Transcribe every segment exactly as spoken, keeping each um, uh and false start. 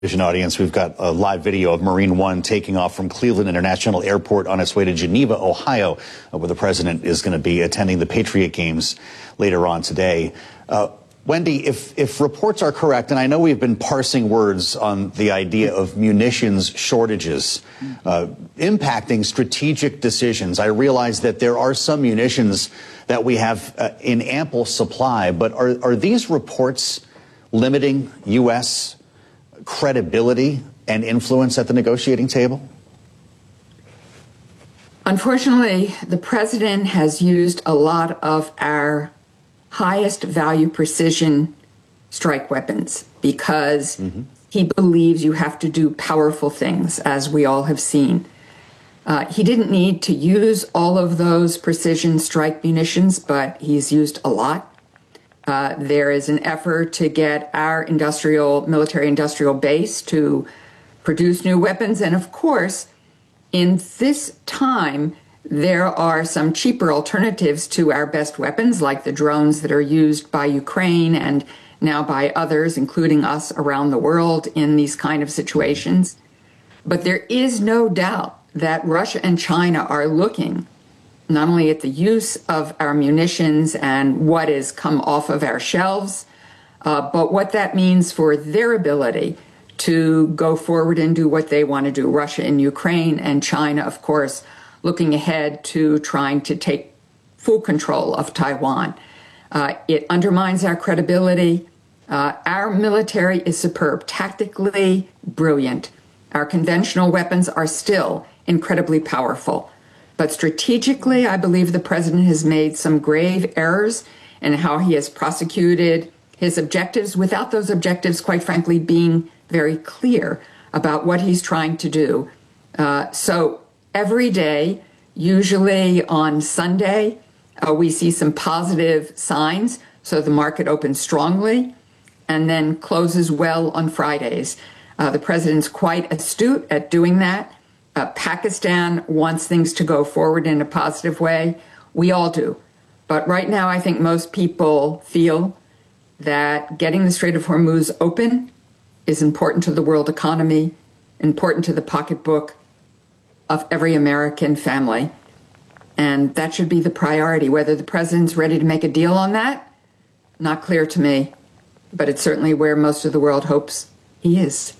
Vision audience, we've got a live video of Marine One taking off from Cleveland International Airport on its way to Geneva, Ohio, uh, where the president is going to be attending the Patriot Games later on today. Uh, Wendy, if, if reports are correct, and I know we've been parsing words on the idea of munitions shortages uh, impacting strategic decisions, I realize that there are some munitions that we have uh, in ample supply, but are, are these reports limiting U S credibility and influence at the negotiating table? Unfortunately, the president has used a lot of our highest value precision strike weapons because mm-hmm. he believes you have to do powerful things, as we all have seen. Uh, he didn't need to use all of those precision strike munitions, but he's used a lot. Uh, there is an effort to get our industrial, military industrial base to produce new weapons. And of course, in this time, there are some cheaper alternatives to our best weapons, like the drones that are used by Ukraine and now by others, including us around the world in these kind of situations. But there is no doubt that Russia and China are looking not only at the use of our munitions and what has come off of our shelves, uh, but what that means for their ability to go forward and do what they want to do. Russia and Ukraine and China, of course, looking ahead to trying to take full control of Taiwan. Uh, it undermines our credibility. Uh, our military is superb, tactically brilliant. Our conventional weapons are still incredibly powerful. But strategically, I believe the president has made some grave errors in how he has prosecuted his objectives without those objectives, quite frankly, being very clear about what he's trying to do. Uh, so every day, usually on Sunday, uh, we see some positive signs. So the market opens strongly and then closes well on Fridays. Uh, the president's quite astute at doing that. Uh, Pakistan wants things to go forward in a positive way. We all do. But right now, I think most people feel that getting the Strait of Hormuz open is important to the world economy, important to the pocketbook of every American family. And that should be the priority. Whether the president's ready to make a deal on that, not clear to me. But it's certainly where most of the world hopes he is.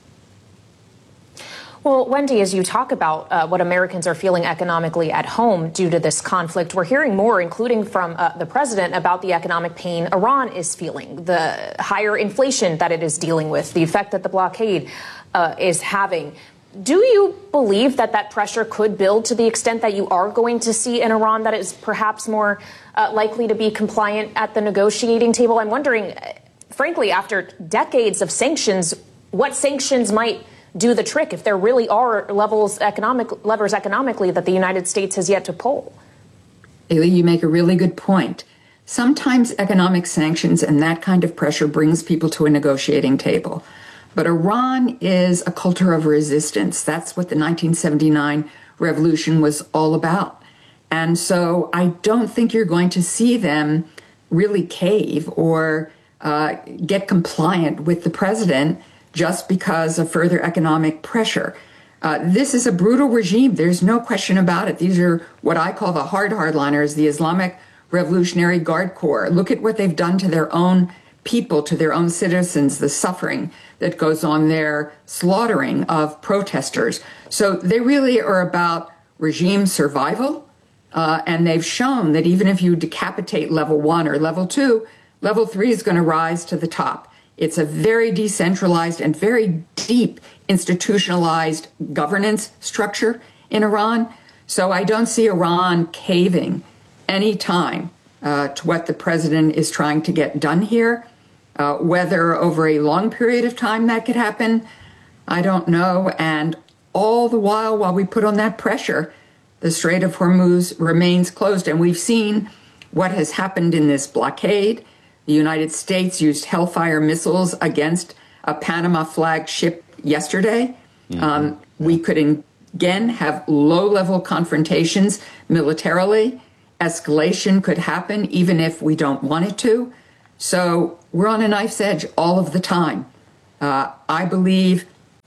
Well, Wendy, as you talk about uh, what Americans are feeling economically at home due to this conflict, we're hearing more, including from uh, the president, about the economic pain Iran is feeling, the higher inflation that it is dealing with, the effect that the blockade uh, is having. Do you believe that that pressure could build to the extent that you are going to see an Iran that is perhaps more uh, likely to be compliant at the negotiating table? I'm wondering, frankly, after decades of sanctions, what sanctions might do the trick if there really are levels economic levers economically that the United States has yet to pull? Haley, you make a really good point. Sometimes economic sanctions and that kind of pressure brings people to a negotiating table. But Iran is a culture of resistance. That's what the nineteen seventy-nine revolution was all about. And so I don't think you're going to see them really cave or uh, get compliant with the president just because of further economic pressure. Uh, this is a brutal regime. There's no question about it. These are what I call the hard hardliners, the Islamic Revolutionary Guard Corps. Look at what they've done to their own people, to their own citizens, the suffering that goes on there, slaughtering of protesters. So they really are about regime survival. Uh, and they've shown that even if you decapitate level one or level two, level three is going to rise to the top. It's a very decentralized and very deep institutionalized governance structure in Iran. So I don't see Iran caving any time uh, to what the president is trying to get done here. Uh, whether over a long period of time that could happen, I don't know. And all the while, while we put on that pressure, the Strait of Hormuz remains closed. And we've seen what has happened in this blockade. The United States used Hellfire missiles against a Panama flagged ship yesterday. Mm-hmm. Um, we could again have low-level confrontations militarily. Escalation could happen even if we don't want it to. So we're on a knife's edge all of the time. Uh, I believe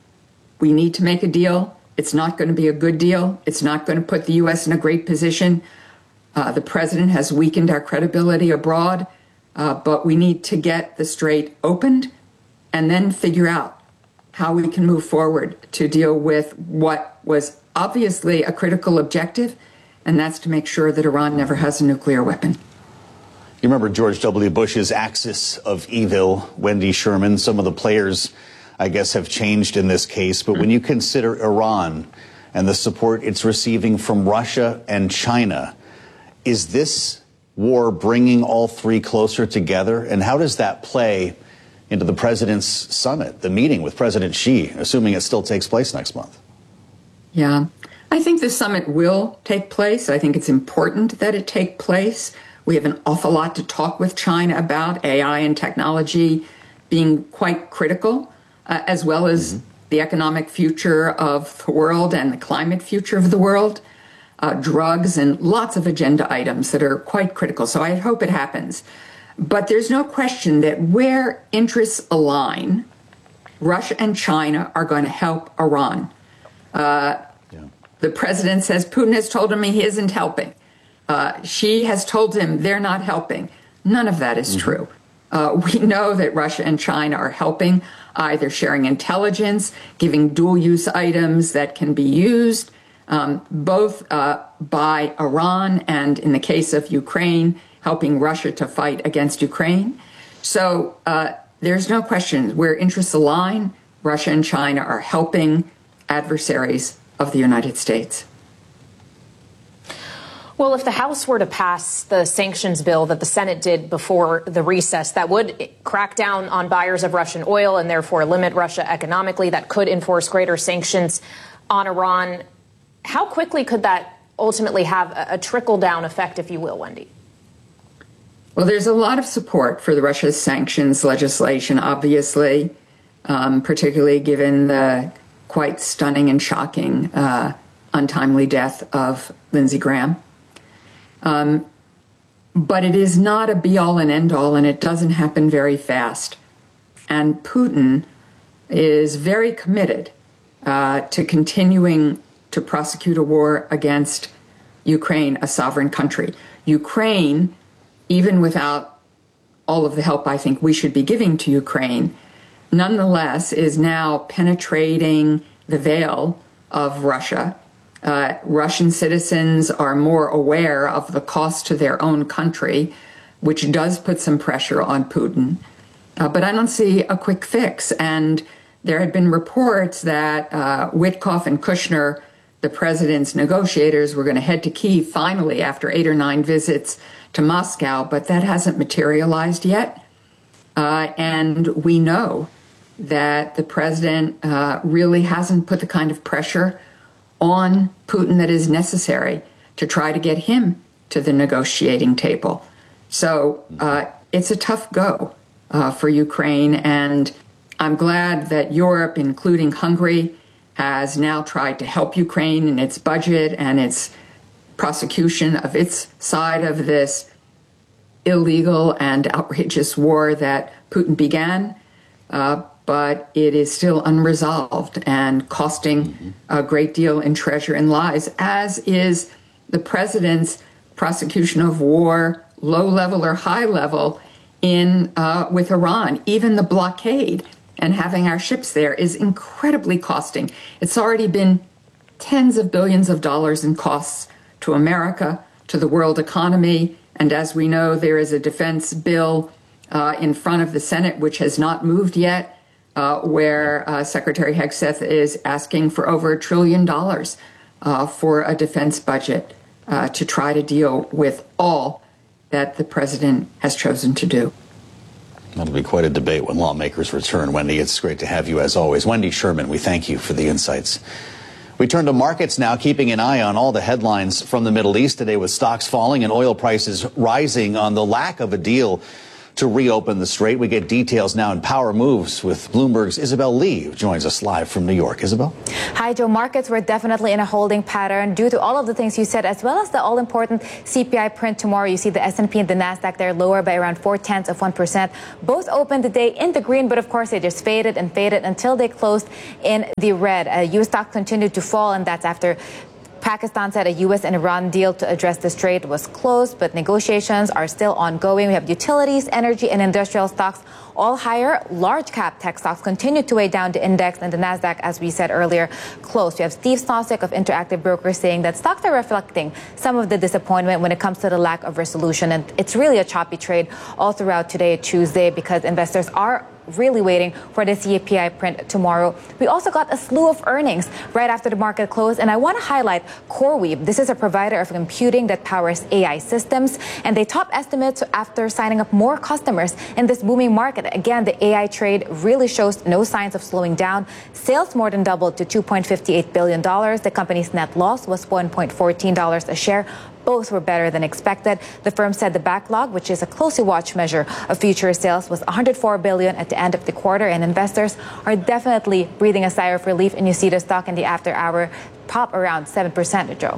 we need to make a deal. It's not going to be a good deal. It's not going to put the U S in a great position. Uh, the president has weakened our credibility abroad, uh, but we need to get the Strait opened and then figure out how we can move forward to deal with what was obviously a critical objective, and that's to make sure that Iran never has a nuclear weapon. You remember George W. Bush's axis of evil, Wendy Sherman. Some of the players, I guess, have changed in this case. But when you consider Iran and the support it's receiving from Russia and China, is this war bringing all three closer together? And how does that play into the president's summit, the meeting with President Xi, assuming it still takes place next month? Yeah, I think the summit will take place. I think it's important that it take place. We have an awful lot to talk with China about, A I and technology being quite critical, uh, as well as mm-hmm. the economic future of the world and the climate future of the world, uh, drugs and lots of agenda items that are quite critical. So I hope it happens. But there's no question that where interests align, Russia and China are going to help Iran. Uh, yeah. The president says Putin has told him he isn't helping. Uh, Xi has told him they're not helping. None of that is mm-hmm. true. Uh, we know that Russia and China are helping, either sharing intelligence, giving dual-use items that can be used, um, both uh, by Iran and, in the case of Ukraine, helping Russia to fight against Ukraine. So uh, there's no question where interests align, Russia and China are helping adversaries of the United States. Well, if the House were to pass the sanctions bill that the Senate did before the recess, that would crack down on buyers of Russian oil and therefore limit Russia economically, that could enforce greater sanctions on Iran. How quickly could that ultimately have a trickle-down effect, if you will, Wendy? Well, there's a lot of support for the Russia's sanctions legislation, obviously, um, particularly given the quite stunning and shocking uh, untimely death of Lindsey Graham. Um, but it is not a be-all and end-all, and it doesn't happen very fast. And Putin is very committed uh, to continuing to prosecute a war against Ukraine, a sovereign country. Ukraine, even without all of the help I think we should be giving to Ukraine, nonetheless is now penetrating the veil of Russia. Uh, Russian citizens are more aware of the cost to their own country, which does put some pressure on Putin. Uh, but I don't see a quick fix. And there had been reports that uh, Witkoff and Kushner, the president's negotiators, were going to head to Kyiv finally after eight or nine visits to Moscow, but that hasn't materialized yet. Uh, and we know that the president uh, really hasn't put the kind of pressure on Putin that is necessary to try to get him to the negotiating table. So uh, it's a tough go uh, for Ukraine, and I'm glad that Europe, including Hungary, has now tried to help Ukraine in its budget and its prosecution of its side of this illegal and outrageous war that Putin began. Uh, but it is still unresolved and costing mm-hmm. a great deal in treasure and lives, as is the president's prosecution of war, low level or high level, in uh, with Iran. Even the blockade and having our ships there is incredibly costing. It's already been tens of billions of dollars in costs to America, to the world economy, and as we know, there is a defense bill uh, in front of the Senate which has not moved yet, Uh, where uh, Secretary Hegseth is asking for over a trillion dollars uh, for a defense budget uh, to try to deal with all that the president has chosen to do. That'll be quite a debate when lawmakers return. Wendy, it's great to have you as always. Wendy Sherman, we thank you for the insights. We turn to markets now, keeping an eye on all the headlines from the Middle East today, with stocks falling and oil prices rising on the lack of a deal to reopen the strait. We get details now in Power Moves with Bloomberg's Isabel Lee, who joins us live from New York. Isabel? Hi, Joe. Markets were definitely in a holding pattern due to all of the things you said, as well as the all-important C P I print tomorrow. You see the S and P and the NASDAQ, they're lower by around four-tenths of one percent. Both opened the day in the green, but of course they just faded and faded until they closed in the red. Uh, U S stock continued to fall, and that's after Pakistan said a U S and Iran deal to address the strait was closed, but negotiations are still ongoing. We have utilities, energy, and industrial stocks all higher. Large cap tech stocks continue to weigh down the index, and the NASDAQ, as we said earlier, closed. We have Steve Snosek of Interactive Brokers saying that stocks are reflecting some of the disappointment when it comes to the lack of resolution. And it's really a choppy trade all throughout today, Tuesday, because investors are really waiting for the C P I print tomorrow. We also got a slew of earnings right after the market closed, and I want to highlight CoreWeave. This is a provider of computing that powers A I systems, and they top estimates after signing up more customers in this booming market. Again, the A I trade really shows no signs of slowing down. Sales more than doubled to two point five eight billion dollars. The company's net loss was one point one four dollars a share. Both were better than expected. The firm said the backlog, which is a closely watched measure of future sales, was one hundred four billion dollars at the end of the quarter, and investors are definitely breathing a sigh of relief. And you see the stock in the after hour pop around seven percent, Joe.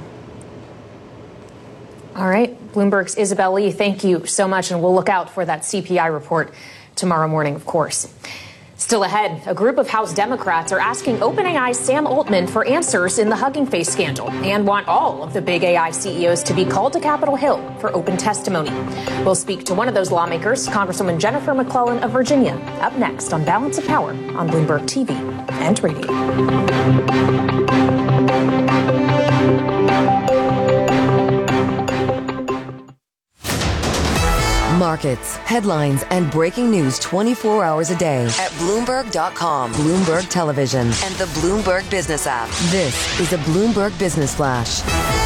All right. Bloomberg's Isabel Lee, thank you so much. And we'll look out for that C P I report tomorrow morning, of course. Still ahead, a group of House Democrats are asking OpenAI's Sam Altman for answers in the Hugging Face scandal and want all of the big A I C E Os to be called to Capitol Hill for open testimony. We'll speak to one of those lawmakers, Congresswoman Jennifer McClellan of Virginia, up next on Balance of Power on Bloomberg T V and radio. Markets, headlines, and breaking news twenty-four hours a day at Bloomberg dot com, Bloomberg Television, and the Bloomberg Business app. This is a Bloomberg Business Flash.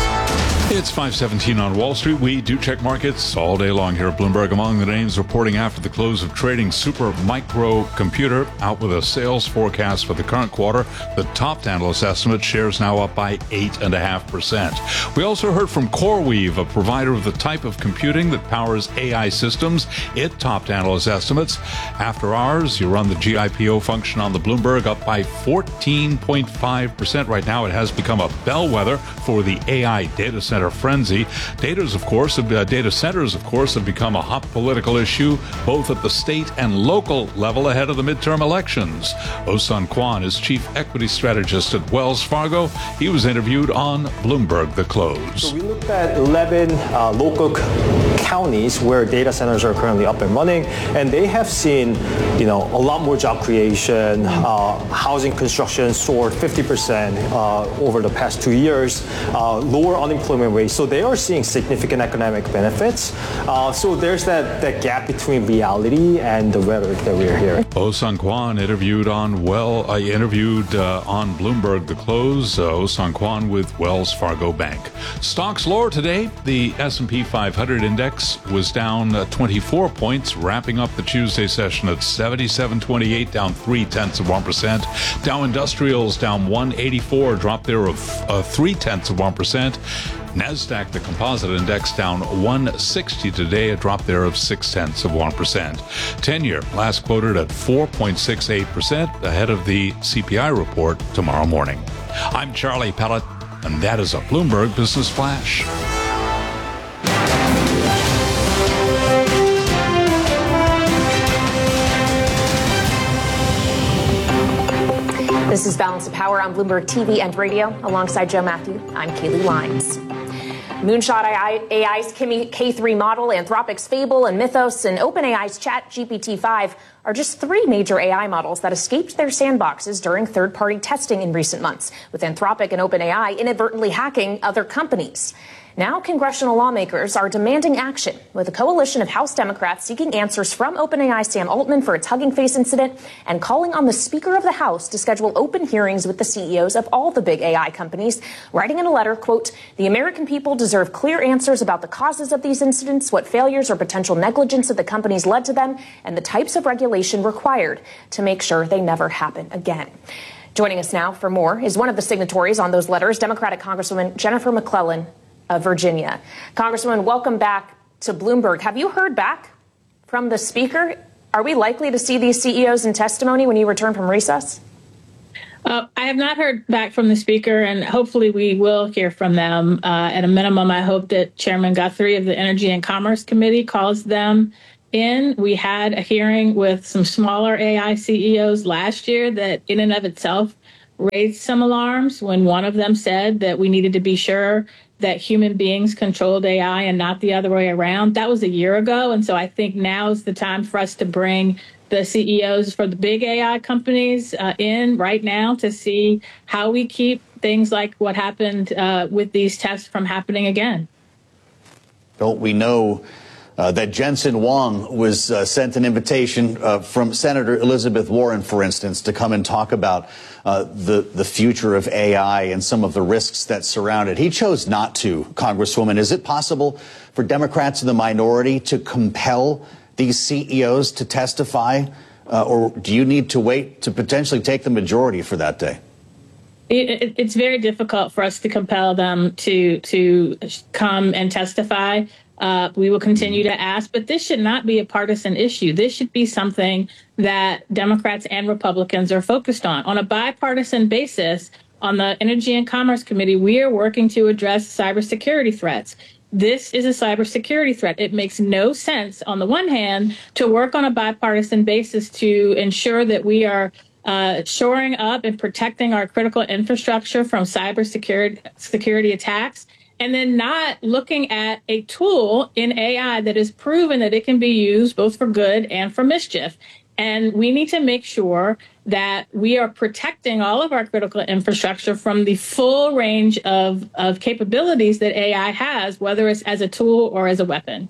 It's five seventeen on Wall Street. We do check markets all day long here at Bloomberg. Among the names reporting after the close of trading, Super Micro Computer out with a sales forecast for the current quarter. The top analyst estimate, shares now up by eight point five percent. We also heard from CoreWeave, a provider of the type of computing that powers A I systems. It topped analyst estimates. After hours, you run the G I P O function on the Bloomberg, up by fourteen point five percent. Right now, it has become a bellwether for the A I data center frenzy. Data's, of course, uh, data centers, of course, have become a hot political issue, both at the state and local level ahead of the midterm elections. Oh-Sun Kwon is chief equity strategist at Wells Fargo. He was interviewed on Bloomberg The Close. So we looked at eleven uh, local c- counties where data centers are currently up and running, and they have seen, you know, a lot more job creation. Uh, housing construction soared fifty percent uh, over the past two years. Uh, lower unemployment rate. So they are seeing significant economic benefits. Uh, so there's that, that gap between reality and the rhetoric that we're hearing. Oh-Sun Kwon interviewed on well, I uh, interviewed uh, on Bloomberg The Close. Uh, Oh-Sun Kwon with Wells Fargo Bank. Stocks lower today. The S and P five hundred index was down uh, twenty-four points, wrapping up the Tuesday session at seventy-seven twenty-eight, down three tenths of one percent. Dow Industrials down one eighty-four, drop there of uh, three tenths of one percent. NASDAQ, the composite index, down one sixty today, a drop there of six tenths of one percent. ten-year last quoted at four point six eight percent, ahead of the C P I report tomorrow morning. I'm Charlie Pellet, and that is a Bloomberg Business Flash. This is Balance of Power on Bloomberg T V and radio. Alongside Joe Matthew, I'm Kaylee Lyons. Moonshot A I's K three model, Anthropic's Fable and Mythos, and OpenAI's Chat G P T five are just three major A I models that escaped their sandboxes during third-party testing in recent months, with Anthropic and OpenAI inadvertently hacking other companies. Now, congressional lawmakers are demanding action, with a coalition of House Democrats seeking answers from OpenAI Sam Altman for its Hugging Face incident and calling on the Speaker of the House to schedule open hearings with the C E Os of all the big A I companies, writing in a letter, quote, "The American people deserve clear answers about the causes of these incidents, what failures or potential negligence of the companies led to them, and the types of regulation required to make sure they never happen again." Joining us now for more is one of the signatories on those letters, Democratic Congresswoman Jennifer McClellan of Virginia. Congresswoman, welcome back to Bloomberg. Have you heard back from the Speaker? Are we likely to see these C E Os in testimony when you return from recess? Uh, I have not heard back from the Speaker, and hopefully we will hear from them. Uh, at a minimum, I hope that Chairman Guthrie of the Energy and Commerce Committee calls them in. We had a hearing with some smaller A I C E Os last year that in and of itself raised some alarms when one of them said that we needed to be sure that human beings controlled A I and not the other way around. That was a year ago. And so I think now is the time for us to bring the C E Os for the big A I companies uh, in right now to see how we keep things like what happened uh, with these tests from happening again. Don't we know uh, that Jensen Huang was uh, sent an invitation uh, from Senator Elizabeth Warren, for instance, to come and talk about uh, the, the future of A I and some of the risks that surround it. He chose not to, Congresswoman. Is it possible for Democrats in the minority to compel these C E Os to testify, uh, or do you need to wait to potentially take the majority for that day? It, it, it's very difficult for us to compel them to to come and testify. Uh, we will continue to ask, but this should not be a partisan issue. This should be something that Democrats and Republicans are focused on. On a bipartisan basis, on the Energy and Commerce Committee, we are working to address cybersecurity threats. This is a cybersecurity threat. It makes no sense, on the one hand, to work on a bipartisan basis to ensure that we are uh, shoring up and protecting our critical infrastructure from cybersecurity security attacks, and then not looking at a tool in A I that is proven that it can be used both for good and for mischief. And we need to make sure that we are protecting all of our critical infrastructure from the full range of, of capabilities that A I has, whether it's as a tool or as a weapon.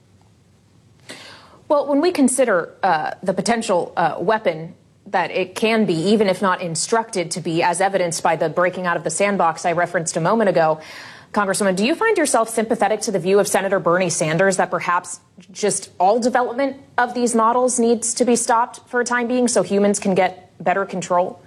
Well, when we consider uh, the potential uh, weapon that it can be, even if not instructed to be, as evidenced by the breaking out of the sandbox I referenced a moment ago, Congresswoman, do you find yourself sympathetic to the view of Senator Bernie Sanders that perhaps just all development of these models needs to be stopped for a time being so humans can get better control?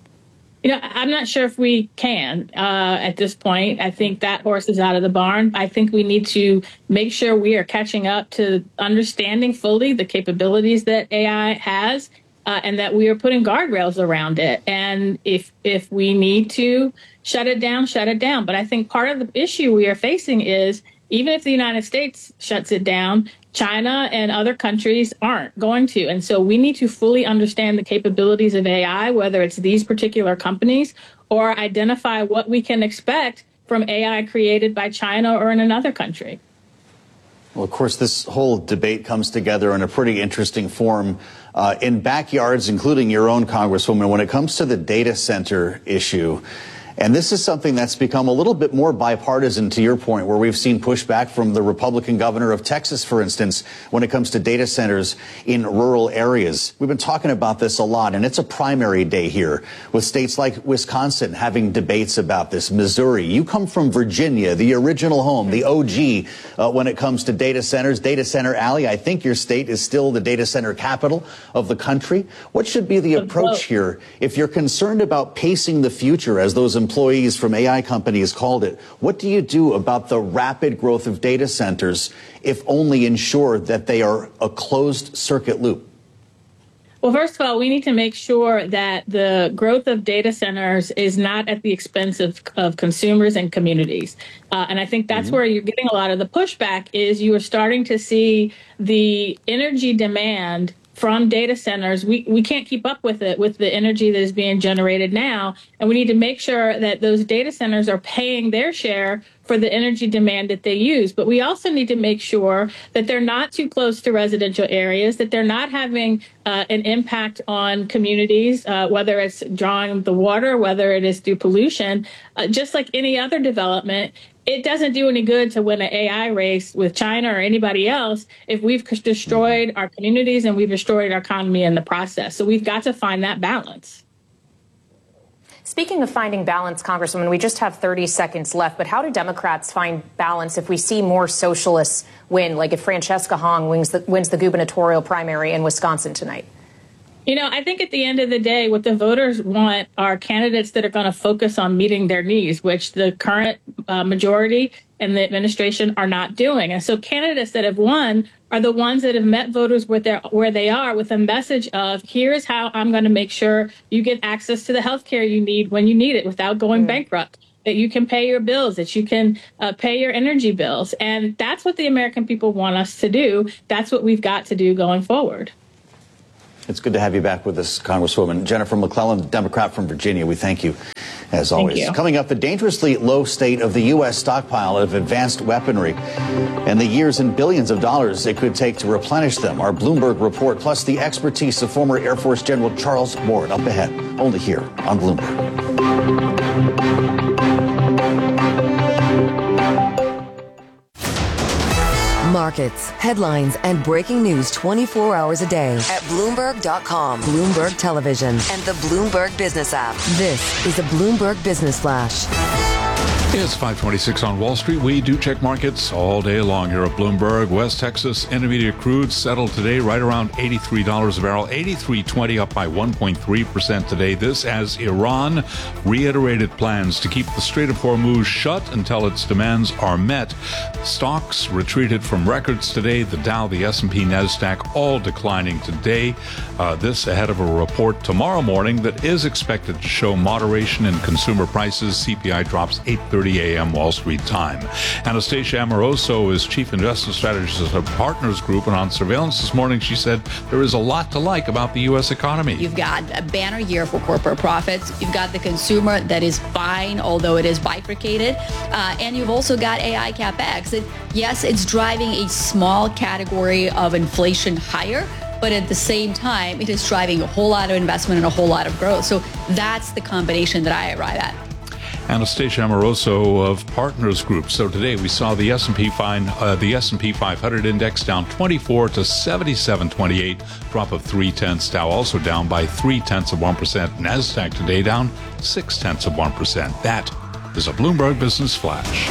You know, I'm not sure if we can uh, at this point. I think that horse is out of the barn. I think we need to make sure we are catching up to understanding fully the capabilities that A I has, uh, and that we are putting guardrails around it. And if if we need to shut it down, shut it down. But I think part of the issue we are facing is even if the United States shuts it down, China and other countries aren't going to. And so we need to fully understand the capabilities of A I, whether it's these particular companies, or identify what we can expect from A I created by China or in another country. Well, of course, this whole debate comes together in a pretty interesting form uh, in backyards, including your own, Congresswoman, when it comes to the data center issue. And this is something that's become a little bit more bipartisan, to your point, where we've seen pushback from the Republican governor of Texas, for instance, when it comes to data centers in rural areas. We've been talking about this a lot, and it's a primary day here with states like Wisconsin having debates about this. Missouri, you come from Virginia, the original home, the O G uh, when it comes to data centers. Data Center Alley, I think your state is still the data center capital of the country. What should be the approach here if you're concerned about pacing the future, as those employees from A I companies called it? What do you do about the rapid growth of data centers, if only ensure that they are a closed circuit loop? Well, first of all, we need to make sure that the growth of data centers is not at the expense of, of consumers and communities. Uh, and I think that's mm-hmm. where you're getting a lot of the pushback is you are starting to see the energy demand from data centers. We, we can't keep up with it with the energy that is being generated now. And we need to make sure that those data centers are paying their share for the energy demand that they use. But we also need to make sure that they're not too close to residential areas, that they're not having uh, an impact on communities, uh, whether it's drawing the water, whether it is through pollution. Uh, just like any other development, it doesn't do any good to win an A I race with China or anybody else if we've destroyed our communities and we've destroyed our economy in the process. So we've got to find that balance. Speaking of finding balance, Congresswoman, we just have thirty seconds left, but how do Democrats find balance if we see more socialists win, like if Francesca Hong wins the, wins the gubernatorial primary in Wisconsin tonight? You know, I think at the end of the day, what the voters want are candidates that are going to focus on meeting their needs, which the current uh, majority and the administration are not doing. And so candidates that have won are the ones that have met voters where, they're, where they are with a message of, here's how I'm going to make sure you get access to the health care you need when you need it without going mm. bankrupt, that you can pay your bills, that you can uh, pay your energy bills. And that's what the American people want us to do. That's what we've got to do going forward. It's good to have you back with us, Congresswoman. Jennifer McClellan, Democrat from Virginia. We thank you, as always. Thank you. Coming up, the dangerously low state of the U S stockpile of advanced weaponry and the years and billions of dollars it could take to replenish them. Our Bloomberg report, plus the expertise of former Air Force General Charles Ward, up ahead, only here on Bloomberg. Markets, headlines, and breaking news twenty-four hours a day at Bloomberg dot com, Bloomberg Television, and the Bloomberg Business app. This is a Bloomberg Business Flash. It's five twenty-six on Wall Street. We do check markets all day long here at Bloomberg. West Texas Intermediate crude settled today right around eighty-three dollars a barrel, eighty-three twenty, up by one point three percent today. This as Iran reiterated plans to keep the Strait of Hormuz shut until its demands are met. Stocks retreated from records today. The Dow, the S and P, NASDAQ all declining today. Uh, this ahead of a report tomorrow morning that is expected to show moderation in consumer prices. C P I drops eight thirty a.m. Wall Street time. Anastasia Amoroso is Chief Investment Strategist of Partners Group, and on Surveillance this morning she said there is a lot to like about the U S economy. You've got a banner year for corporate profits. You've got the consumer that is fine, although it is bifurcated. Uh, and you've also got A I CapEx. It, yes, it's driving a small category of inflation higher, but at the same time, it is driving a whole lot of investment and a whole lot of growth. So that's the combination that I arrive at. Anastasia Amoroso of Partners Group. So today we saw the S and P fine, uh, the S and P five hundred index down twenty-four to seventy-seven twenty-eight, drop of three tenths. Dow also down by three tenths of one percent. Nasdaq today down six tenths of one percent. That is a Bloomberg Business Flash.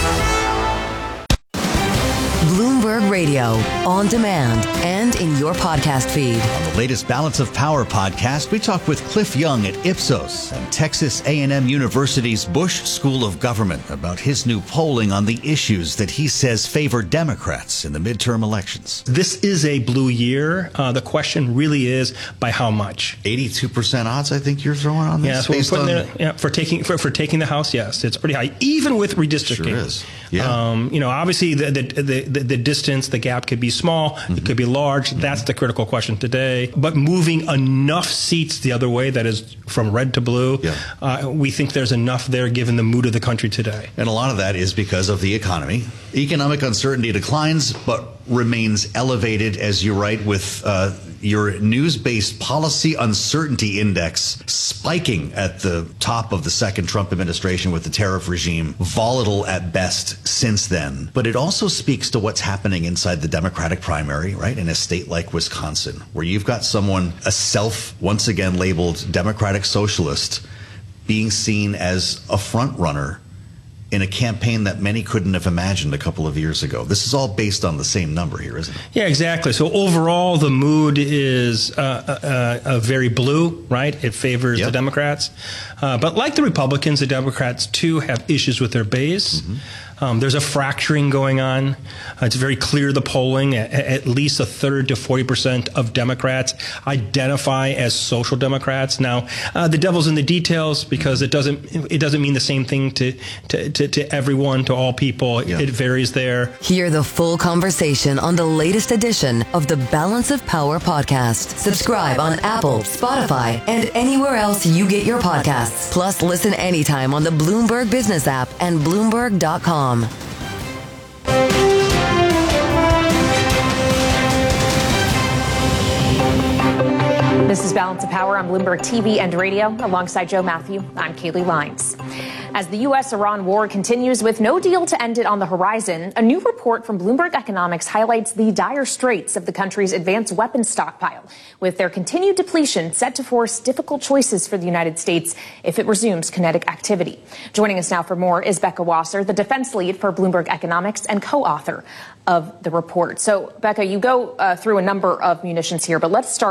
Bloomberg Radio, on demand and in your podcast feed. On the latest Balance of Power podcast, we talk with Cliff Young at Ipsos and Texas A and M University's Bush School of Government about his new polling on the issues that he says favor Democrats in the midterm elections. This is a blue year. Uh, the question really is by how much? eighty-two percent odds, I think you're throwing on this? Yes, based on... it, yeah, for taking for, for taking the House, yes. It's pretty high, even with redistricting. Sure is. Yeah. Um, you know, obviously the the, the the the distance, the gap could be small, mm-hmm. it could be large. Mm-hmm. That's the critical question today. But moving enough seats the other way, that is from red to blue, yeah. uh, we think there's enough there given the mood of the country today. And a lot of that is because of the economy. Economic uncertainty declines, but remains elevated, as you write, with uh, your news-based policy uncertainty index spiking at the top of the second Trump administration with the tariff regime, volatile at best since then. But it also speaks to what's happening inside the Democratic primary, right, in a state like Wisconsin, where you've got someone, a self, once again labeled Democratic socialist, being seen as a front runner in a campaign that many couldn't have imagined a couple of years ago. This is all based on the same number here, isn't it? Yeah, exactly. So overall, the mood is uh, uh, uh, very blue, right? It favors yep. the Democrats. Uh, but like the Republicans, the Democrats, too, have issues with their base. Mm-hmm. Um, there's a fracturing going on. Uh, it's very clear, the polling, at, at least a third to forty percent of Democrats identify as social Democrats. Now, uh, the devil's in the details, because it doesn't it doesn't mean the same thing to to, to, to everyone, to all people. Yeah. It varies there. Hear the full conversation on the latest edition of the Balance of Power podcast. Subscribe on Apple, Spotify, and anywhere else you get your podcasts. Plus, listen anytime on the Bloomberg Business app and Bloomberg dot com. This is Balance of Power on Bloomberg T V and radio. Alongside Joe Matthew, I'm Kaylee Lines. As the U S Iran war continues with no deal to end it on the horizon, a new report from Bloomberg Economics highlights the dire straits of the country's advanced weapons stockpile, with their continued depletion set to force difficult choices for the United States if it resumes kinetic activity. Joining us now for more is Becca Wasser, the defense lead for Bloomberg Economics and co-author of the report. So, Becca, you go uh, through a number of munitions here, but let's start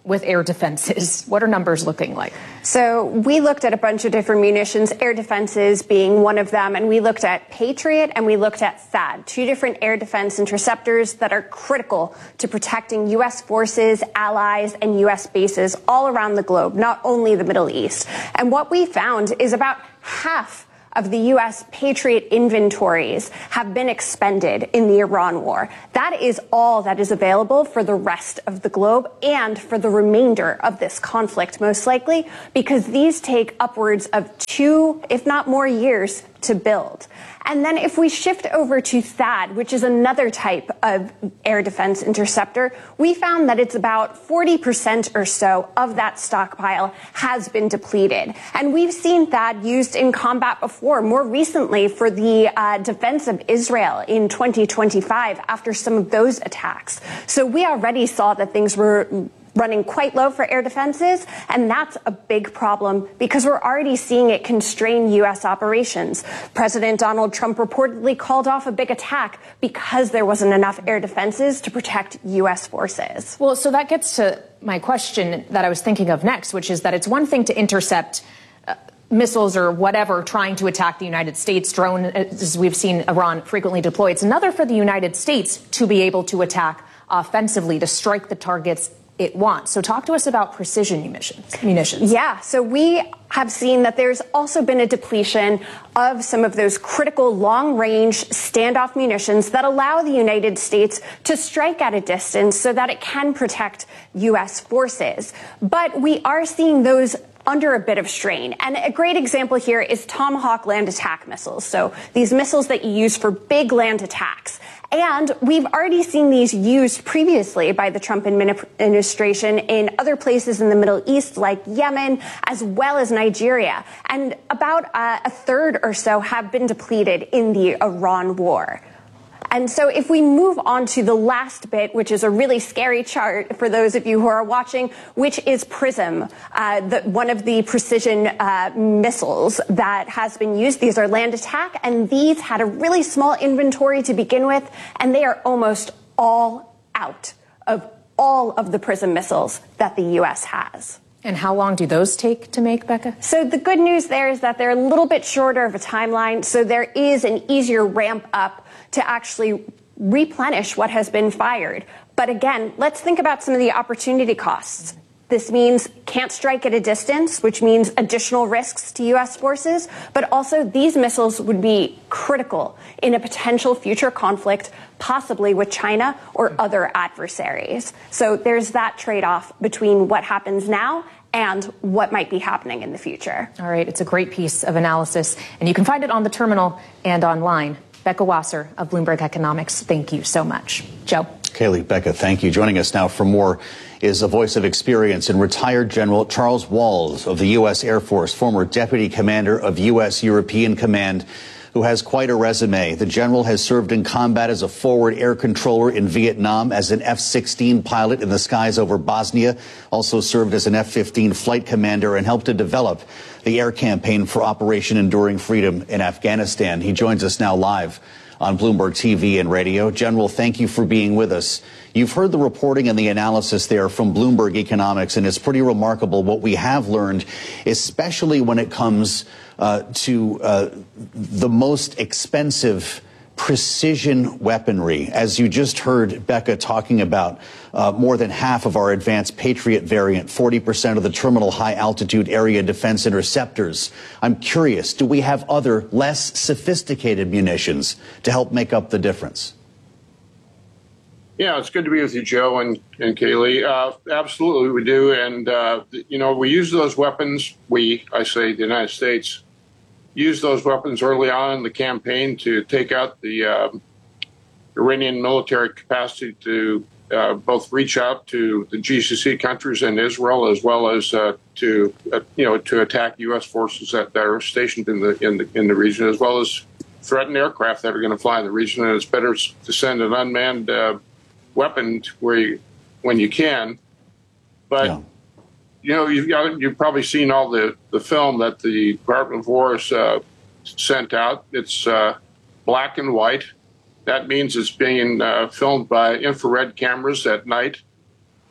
with air defenses? What are numbers looking like? So we looked at a bunch of different munitions, air defenses being one of them, and we looked at Patriot and we looked at THAAD, two different air defense interceptors that are critical to protecting U S forces, allies, and U S bases all around the globe, not only the Middle East. And what we found is about half of the U S Patriot inventories have been expended in the Iran war. That is all that is available for the rest of the globe and for the remainder of this conflict, most likely, because these take upwards of two, if not more years to build. And then if we shift over to THAAD, which is another type of air defense interceptor, we found that it's about forty percent or so of that stockpile has been depleted. And we've seen THAAD used in combat before, more recently for the uh, defense of Israel in twenty twenty-five after some of those attacks. So we already saw that things were running quite low for air defenses, and that's a big problem because we're already seeing it constrain U S operations. President Donald Trump reportedly called off a big attack because there wasn't enough air defenses to protect U S forces. Well, so that gets to my question that I was thinking of next, which is that it's one thing to intercept uh, missiles or whatever trying to attack the United States, drone, as we've seen Iran frequently deploy. It's another for the United States to be able to attack offensively, to strike the targets it wants. So talk to us about precision munitions. munitions. Yeah, so we have seen that there's also been a depletion of some of those critical long-range standoff munitions that allow the United States to strike at a distance so that it can protect U S forces. But we are seeing those under a bit of strain. And a great example here is Tomahawk land attack missiles. So these missiles that you use for big land attacks. And we've already seen these used previously by the Trump administration in other places in the Middle East, like Yemen, as well as Nigeria. And about uh, a third or so have been depleted in the Iran war. And so if we move on to the last bit, which is a really scary chart for those of you who are watching, which is PRISM, uh, the, one of the precision uh, missiles that has been used. These are land attack, and these had a really small inventory to begin with, and they are almost all out of all of the PRISM missiles that the U S has. And how long do those take to make, Becca? So the good news there is that they're a little bit shorter of a timeline, so there is an easier ramp up to actually replenish what has been fired. But again, let's think about some of the opportunity costs. This means can't strike at a distance, which means additional risks to U S forces, but also these missiles would be critical in a potential future conflict, possibly with China or other adversaries. So there's that trade-off between what happens now and what might be happening in the future. All right, it's a great piece of analysis, and you can find it on the terminal and online. Becca Wasser of Bloomberg Economics, thank you so much. Joe. Kaylee, Becca, thank you. Joining us now for more is a voice of experience and retired General Charles Walls of the U S Air Force, former Deputy Commander of U S European Command, who has quite a resume. The general has served in combat as a forward air controller in Vietnam, as an F sixteen pilot in the skies over Bosnia, also served as an F fifteen flight commander and helped to develop the air campaign for Operation Enduring Freedom in Afghanistan. He joins us now live on Bloomberg T V and radio. General, thank you for being with us. You've heard the reporting and the analysis there from Bloomberg Economics, and it's pretty remarkable what we have learned, especially when it comes uh, to uh, the most expensive precision weaponry. As you just heard Becca talking about, uh, more than half of our advanced Patriot variant, forty percent of the terminal high altitude area defense interceptors. I'm curious, do we have other less sophisticated munitions to help make up the difference? Yeah, it's good to be with you, Joe and, and Kaylee. Uh, absolutely, we do. And, uh, you know, we use those weapons. We, I say the United States, used those weapons early on in the campaign to take out the uh, Iranian military capacity to uh, both reach out to the G C C countries and Israel, as well as uh, to uh, you know to attack U S forces that, that are stationed in the in the in the region, as well as threaten aircraft that are going to fly in the region. And it's better to send an unmanned uh, weapon where you, when you can, but. Yeah. You know, you've, got, you've probably seen all the, the film that the Department of War has uh, sent out. It's uh, black and white. That means it's being uh, filmed by infrared cameras at night.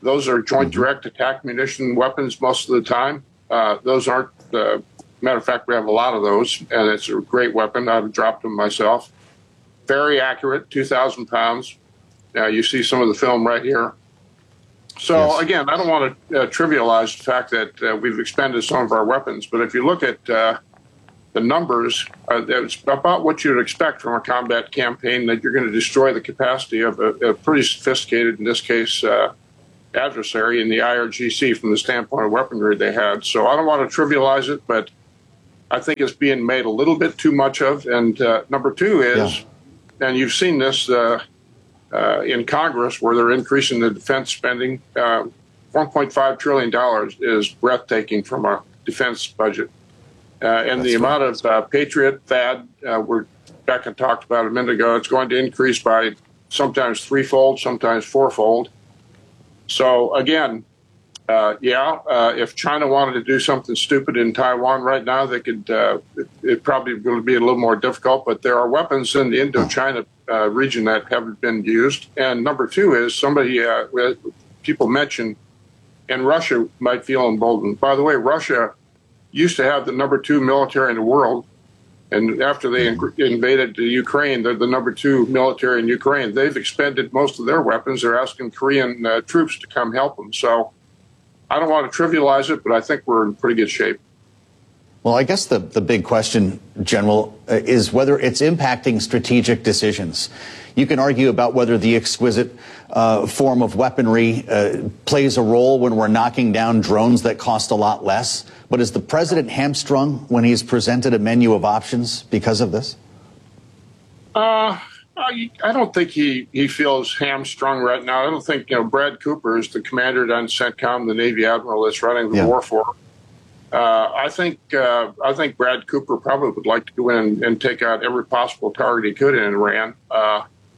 those are joint direct attack munition weapons most of the time. Uh, those aren't, uh, matter of fact, we have a lot of those, and it's a great weapon. I've dropped them myself. Very accurate, two thousand pounds. Uh, you see some of the film right here. So, yes. Again, I don't want to uh, trivialize the fact that uh, we've expended some of our weapons, but if you look at uh, the numbers, uh, it's about what you'd expect from a combat campaign, that you're going to destroy the capacity of a, a pretty sophisticated, in this case, uh, adversary in the I R G C from the standpoint of weaponry they had. So I don't want to trivialize it, but I think it's being made a little bit too much of. And uh, number two is, yeah. and you've seen this uh, uh, in Congress where they're increasing the defense spending. Uh, one point five trillion dollars is breathtaking from a defense budget. Uh, and That's the right. amount of uh, Patriot, T H A D, uh, we're, Becca talked about a minute ago, it's going to increase by sometimes threefold, sometimes fourfold. So, again, uh, yeah, uh, if China wanted to do something stupid in Taiwan right now, they could. Uh, it, it probably going to be a little more difficult, but there are weapons in the Indochina uh, region that haven't been used. And number two is somebody, uh, people mentioned, and Russia might feel emboldened. By the way, Russia used to have the number two military in the world. And after they in- invaded the Ukraine, they're the number two military in Ukraine. They've expended most of their weapons. They're asking Korean uh, troops to come help them. So I don't want to trivialize it, but I think we're in pretty good shape. Well, I guess the, the big question, General, uh, is whether it's impacting strategic decisions. You can argue about whether the exquisite uh, form of weaponry uh, plays a role when we're knocking down drones that cost a lot less. But is the president hamstrung when he's presented a menu of options because of this? Uh, I, I don't think he, he feels hamstrung right now. I don't think, you know, Brad Cooper is the commander on CENTCOM, the Navy admiral that's running the yeah. war for. Uh, I think uh, I think Brad Cooper probably would like to go in and, and take out every possible target he could in Iran. Uh,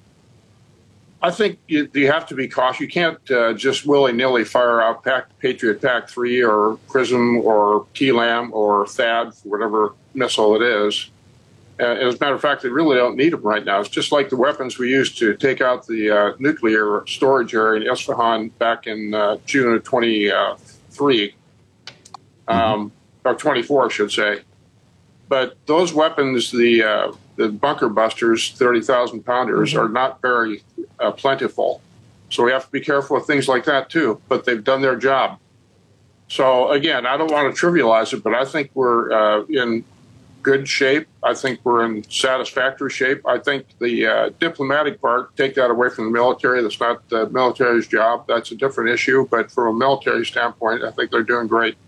I think you, you have to be cautious. You can't uh, just willy-nilly fire out Pac, Patriot P A C three or PRISM or T LAM or T H A D, whatever missile it is. Uh, as a matter of fact, they really don't need them right now. It's just like the weapons we used to take out the uh, nuclear storage area in Isfahan back in uh, June of twenty-three, um, or twenty-four, I should say. But those weapons, the uh, the bunker busters, thirty thousand pounders, mm-hmm. are not very uh, plentiful. So we have to be careful with things like that, too. But they've done their job. So, again, I don't want to trivialize it, but I think we're uh, in good shape. I think we're in satisfactory shape. I think the uh, diplomatic part, take that away from the military. That's not the military's job. That's a different issue. But from a military standpoint, I think they're doing great.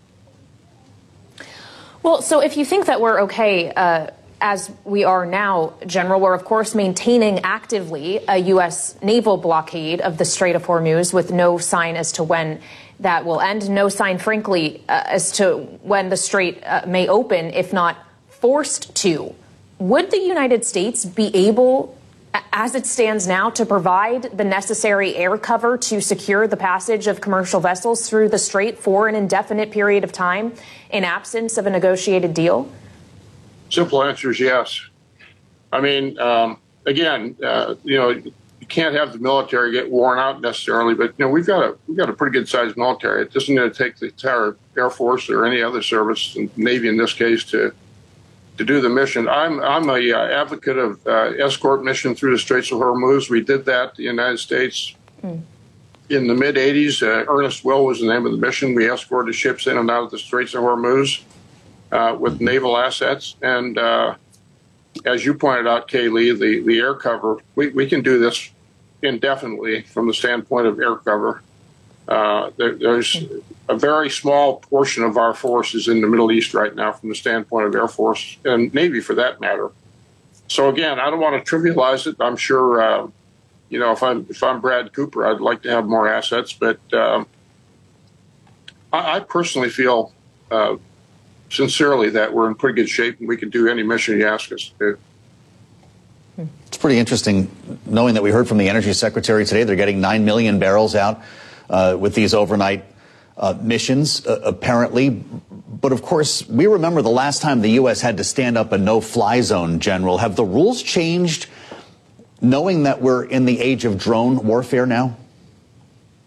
Well, so if you think that we're okay uh, as we are now, General, we're, of course, maintaining actively a U S naval blockade of the Strait of Hormuz with no sign as to when that will end. No sign, frankly, uh, as to when the strait uh, may open, if not forced to. Would the United States be able, as it stands now, to provide the necessary air cover to secure the passage of commercial vessels through the strait for an indefinite period of time in absence of a negotiated deal? Simple answer is yes. I mean, um, again, uh, you know, you can't have the military get worn out necessarily, but you know, we've got a we've got a pretty good sized military. It isn't going to take the entire Air Force or any other service, Navy in this case, to to do the mission. I'm I'm a uh, advocate of uh, escort mission through the Straits of Hormuz. We did that in the United States mm. in the mid eighties. Uh, Ernest Will was the name of the mission. We escorted ships in and out of the Straits of Hormuz uh, with mm-hmm. naval assets. And uh, as you pointed out, Kaylee, the, the air cover, we, we can do this indefinitely from the standpoint of air cover. Uh, there, there's a very small portion of our forces in the Middle East right now from the standpoint of Air Force and Navy for that matter. So again, I don't want to trivialize it. I'm sure, uh, you know, if I'm if I'm Brad Cooper, I'd like to have more assets. But um, I, I personally feel uh, sincerely that we're in pretty good shape and we can do any mission you ask us to do. It's pretty interesting knowing that we heard from the Energy Secretary today. They're getting nine million barrels out uh, with these overnight uh, missions, uh, apparently. But of course, we remember the last time the U S had to stand up a no-fly zone, General. Have the rules changed knowing that we're in the age of drone warfare now?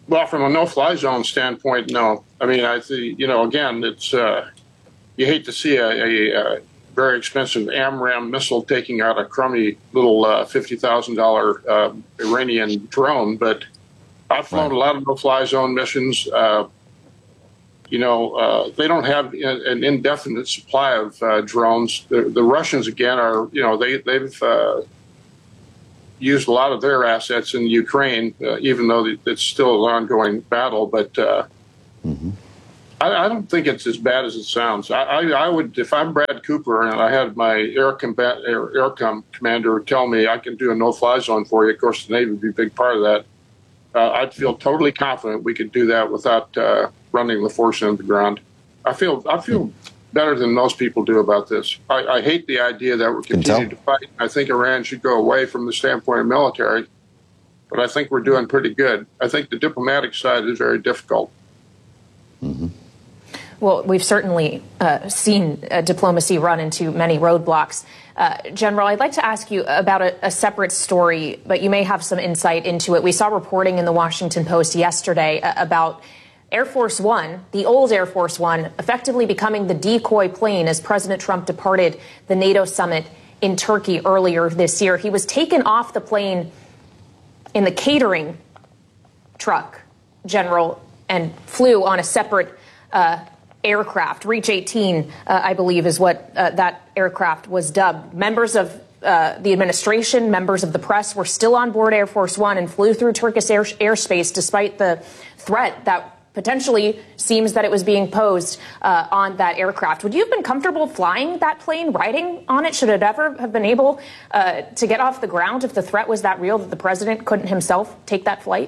Well, from a no-fly zone standpoint, no. I mean, I think, you know, again, it's uh, you hate to see a, a, a very expensive AMRAAM missile taking out a crummy little uh, fifty thousand dollars uh, Iranian drone, but I've flown right. a lot of no-fly zone missions. Uh, you know, uh, they don't have an indefinite supply of uh, drones. The, the Russians, again, are, you know, they, they've uh, used a lot of their assets in Ukraine, uh, even though it's still an ongoing battle. But uh, mm-hmm. I, I don't think it's as bad as it sounds. I, I, I would, if I'm Brad Cooper and I had my air combat, air, aircom commander tell me I can do a no-fly zone for you, of course the Navy would be a big part of that. Uh, I'd feel totally confident we could do that without uh, running the force into the ground. I feel I feel better than most people do about this. I, I hate the idea that we're continuing to fight. I think Iran should go away from the standpoint of military, but I think we're doing pretty good. I think the diplomatic side is very difficult. Mm-hmm. Well, we've certainly uh, seen uh, diplomacy run into many roadblocks. Uh, General, I'd like to ask you about a, a separate story, but you may have some insight into it. We saw reporting in the Washington Post yesterday uh, about Air Force One, the old Air Force One, effectively becoming the decoy plane as President Trump departed the NATO summit in Turkey earlier this year. He was taken off the plane in the catering truck, General, and flew on a separate uh, aircraft. Reach eighteen, uh, I believe, is what uh, that aircraft was dubbed. Members of uh, the administration, members of the press were still on board Air Force One and flew through Turkish air- airspace despite the threat that potentially seems that it was being posed uh, on that aircraft. Would you have been comfortable flying that plane, riding on it? Should it ever have been able uh, to get off the ground if the threat was that real that the president couldn't himself take that flight?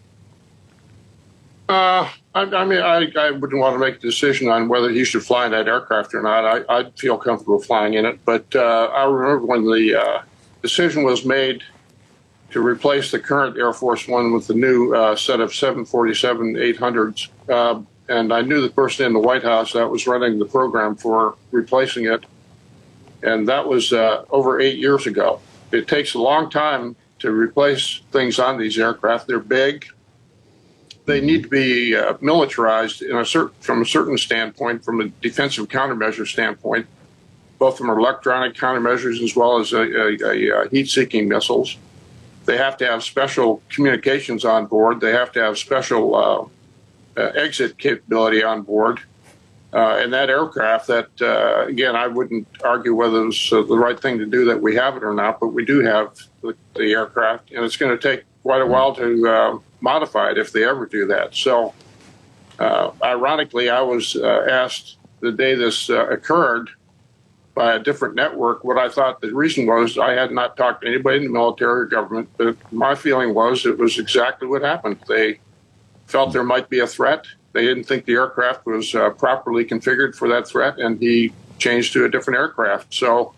Uh, I, I mean, I, I wouldn't want to make a decision on whether he should fly in that aircraft or not. I, I'd feel comfortable flying in it. But uh, I remember when the uh, decision was made to replace the current Air Force One with the new uh, set of seven forty-seven eight hundreds. Uh, and I knew the person in the White House that was running the program for replacing it. And that was uh, over eight years ago. It takes a long time to replace things on these aircraft. They're big. They need to be uh, militarized in a certain, from a certain standpoint, from a defensive countermeasure standpoint, both from electronic countermeasures as well as a, a, a heat-seeking missiles. They have to have special communications on board. They have to have special uh, uh, exit capability on board. Uh, and that aircraft, that, uh, again, I wouldn't argue whether it was uh, the right thing to do that we have it or not, but we do have the, the aircraft, and it's going to take quite a while to uh, modify it if they ever do that. So, uh, ironically, I was uh, asked the day this uh, occurred by a different network what I thought the reason was. I had not talked to anybody in the military or government, but my feeling was it was exactly what happened. They felt there might be a threat. They didn't think the aircraft was uh, properly configured for that threat, and he changed to a different aircraft. So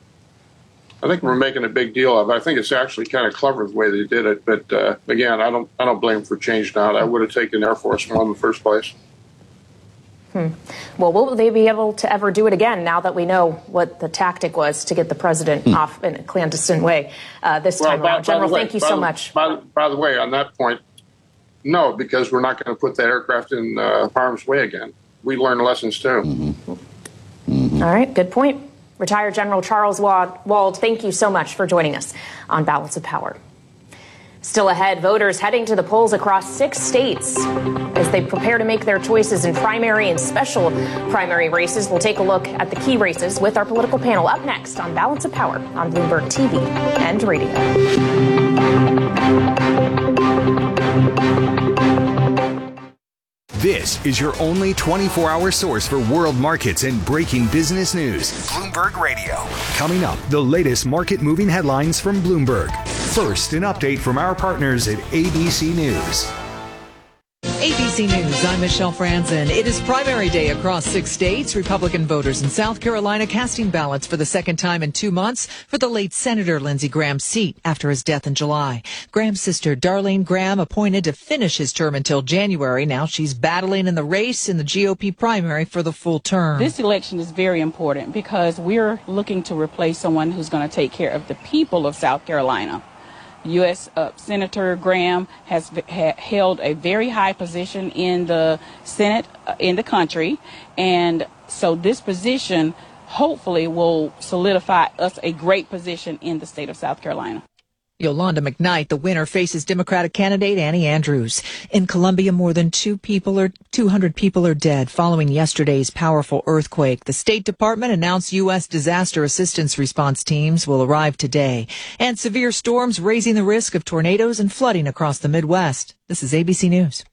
I think we're making a big deal of it. I think it's actually kind of clever the way they did it. But uh, again, I don't I don't blame them for changing out. I would have taken Air Force One in the first place. Hmm. Well, will they be able to ever do it again now that we know what the tactic was to get the president hmm. off in a clandestine way uh, this well, time by, around? General, way, thank you by so the, much. By, by the way, on that point, no, because we're not going to put that aircraft in uh, harm's way again. We learn lessons too. Mm-hmm. Mm-hmm. All right, good point. Retired General Charles Wald, thank you so much for joining us on Balance of Power. Still ahead, voters heading to the polls across six states as they prepare to make their choices in primary and special primary races. We'll take a look at the key races with our political panel up next on Balance of Power on Bloomberg T V and radio. This is your only twenty-four hour source for world markets and breaking business news. Bloomberg Radio. Coming up, the latest market moving headlines from Bloomberg. First, an update from our partners at A B C News. A B C News, I'm Michelle Franzen. It is primary day across six states. Republican voters in South Carolina casting ballots for the second time in two months for the late Senator Lindsey Graham's seat after his death in July. Graham's sister, Darlene Graham, appointed to finish his term until January. Now she's battling in the race in the G O P primary for the full term. This election is very important because we're looking to replace someone who's going to take care of the people of South Carolina. U S Uh, Senator Graham has ha, held a very high position in the Senate, uh, in the country. And so this position hopefully will solidify us a great position in the state of South Carolina. Yolanda McKnight, the winner, faces Democratic candidate Annie Andrews. In Colombia, more than two people are, two hundred people are dead following yesterday's powerful earthquake. The State Department announced U S disaster assistance response teams will arrive today. And severe storms raising the risk of tornadoes and flooding across the Midwest. This is A B C News.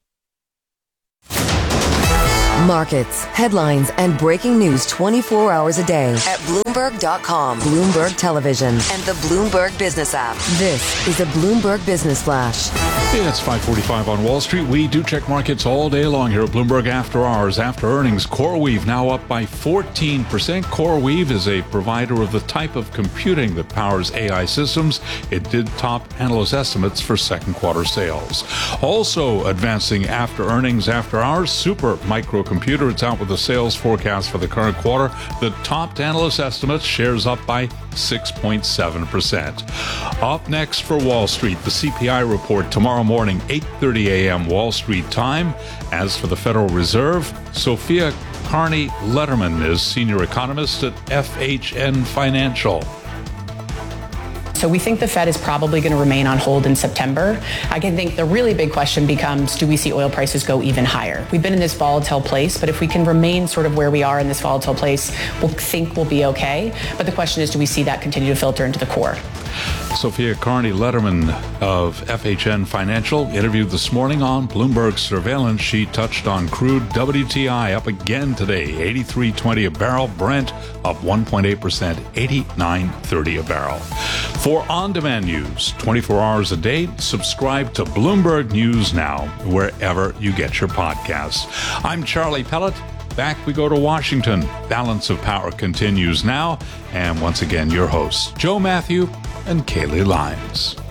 Markets, headlines, and breaking news twenty-four hours a day at Bloomberg dot com, Bloomberg Television, and the Bloomberg Business app. This is a Bloomberg Business Flash. It's five forty-five on Wall Street. We do check markets all day long here at Bloomberg After Hours. After earnings, CoreWeave now up by fourteen percent. CoreWeave is a provider of the type of computing that powers A I systems. It did top analyst estimates for second quarter sales. Also advancing after earnings, after hours, Super Micro Computer. It's out with the sales forecast for the current quarter. The top analyst estimates, shares up by six point seven percent. Up next for Wall Street, the C P I report tomorrow morning, eight thirty a.m. Wall Street time. As for the Federal Reserve, Sophia Carney-Letterman is senior economist at F H N Financial. So we think the Fed is probably going to remain on hold in September. I can think the really big question becomes, do we see oil prices go even higher? We've been in this volatile place, but if we can remain sort of where we are in this volatile place, we'll think we'll be okay. But the question is, do we see that continue to filter into the core? Sophia Carney-Letterman of F H N Financial interviewed this morning on Bloomberg Surveillance. She touched on crude W T I up again today, eighty-three twenty a barrel. Brent up one point eight percent, eighty-nine thirty a barrel. For on-demand news, twenty-four hours a day, subscribe to Bloomberg News Now, wherever you get your podcasts. I'm Charlie Pellet. Back we go to Washington. Balance of Power continues now. And once again, your hosts, Joe Matthew and Kaylee Lyons.